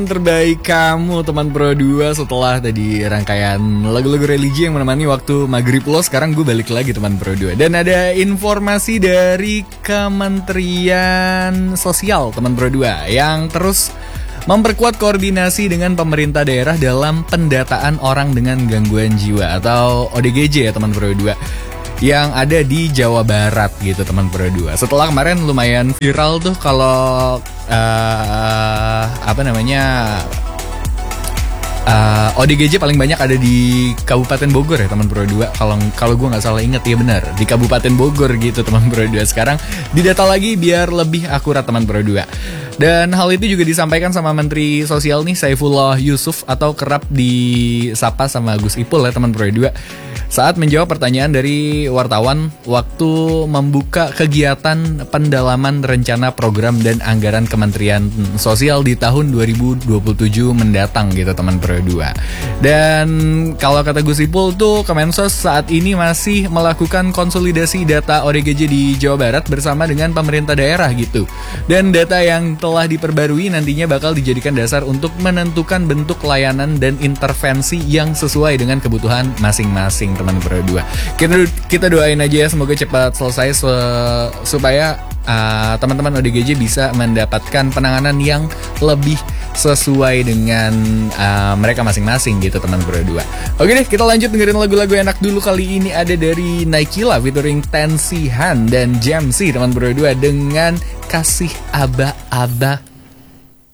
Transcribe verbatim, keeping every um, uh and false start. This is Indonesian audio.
Terbaik kamu teman Pro dua. Setelah tadi rangkaian lagu-lagu religi yang menemani waktu maghrib lo, sekarang gue balik lagi teman Pro dua. Dan ada informasi dari Kementerian Sosial teman Pro dua yang terus memperkuat koordinasi dengan pemerintah daerah dalam pendataan orang dengan gangguan jiwa atau O D G J ya teman Pro dua, yang ada di Jawa Barat gitu teman Pro dua. Setelah kemarin lumayan viral tuh kalau uh, apa namanya uh, O D G J paling banyak ada di Kabupaten Bogor ya teman Pro dua. Kalau kalau gue nggak salah inget ya, benar di Kabupaten Bogor gitu teman Pro dua. Sekarang didata lagi biar lebih akurat teman Pro dua. Dan hal itu juga disampaikan sama Menteri Sosial nih, Saifullah Yusuf, atau kerap disapa sama Gus Ipul ya teman Pro dua, saat menjawab pertanyaan dari wartawan waktu membuka kegiatan pendalaman rencana program dan anggaran Kementerian Sosial di tahun dua ribu dua puluh tujuh mendatang gitu teman Pro dua. Dan kalau kata Gus Ipul tuh, Kemensos saat ini masih melakukan konsolidasi data O D G J di Jawa Barat bersama dengan pemerintah daerah gitu. Dan data yang telah diperbarui nantinya bakal dijadikan dasar untuk menentukan bentuk layanan dan intervensi yang sesuai dengan kebutuhan masing-masing teman Pro dua. Kita, kita doain aja ya semoga cepat selesai se- supaya uh, teman-teman O D G J bisa mendapatkan penanganan yang lebih sesuai dengan uh, mereka masing-masing gitu teman Pro dua. Oke deh, kita lanjut dengerin lagu-lagu enak dulu. Kali ini ada dari Naikila featuring Tensihan dan Jamsi teman Pro dua dengan Kasih Aba-Aba.